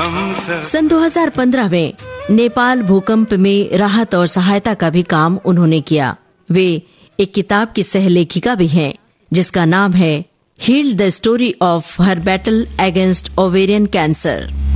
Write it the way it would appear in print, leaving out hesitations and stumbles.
हम सब। सन 2015 में नेपाल भूकंप में राहत और सहायता का भी काम उन्होंने किया। वे एक किताब की सहलेखिका भी हैं, जिसका नाम है heal the story of her battle against ovarian cancer.